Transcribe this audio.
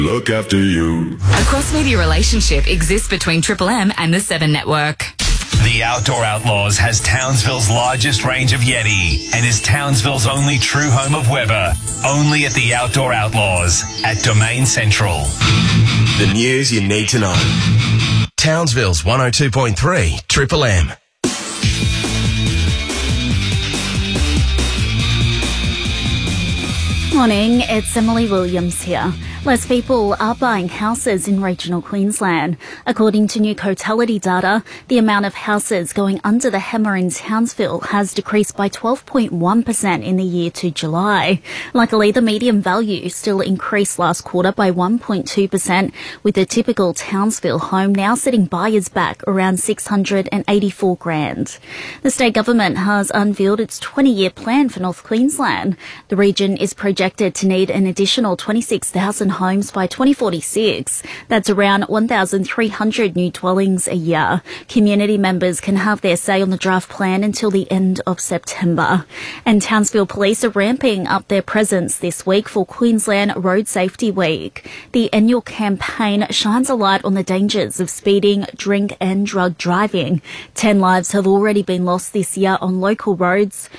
look after you. A cross-media relationship exists between Triple M and the 7 Network. The Outdoor Outlaws has Townsville's largest range of Yeti and is Townsville's only true home of Weber. Only at the Outdoor Outlaws at Domain Central. The news you need to know. Townsville's 102.3 Triple M. Morning, it's Emily Williams here. Less people are buying houses in regional Queensland. According to new Cotality data, the amount of houses going under the hammer in Townsville has decreased by 12.1% in the year to July. Luckily, the median value still increased last quarter by 1.2%, with a typical Townsville home now setting buyers back around $684,000. The state government has unveiled its 20-year plan for North Queensland. The region is projected to need an additional 26,000 homes by 2046. That's around 1,300 new dwellings a year. Community members can have their say on the draft plan until the end of September. And Townsville Police are ramping up their presence this week for Queensland Road Safety Week. The annual campaign shines a light on the dangers of speeding, drink and drug driving. 10 lives have already been lost this year on local roads.